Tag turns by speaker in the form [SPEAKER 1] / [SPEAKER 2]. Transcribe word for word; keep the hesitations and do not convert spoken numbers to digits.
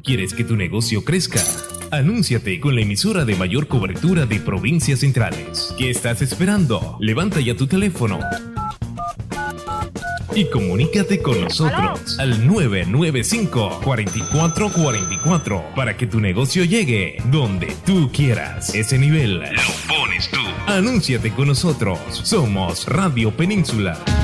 [SPEAKER 1] ¿Quieres que tu negocio crezca? Anúnciate con la emisora de mayor cobertura de provincias centrales. ¿Qué estás esperando? Levanta ya tu teléfono y comunícate con nosotros al nueve nueve cinco, cuatro cuatro cuatro cuatro para que tu negocio llegue donde tú quieras. Ese nivel lo pones tú. Anúnciate con nosotros. Somos Radio Península.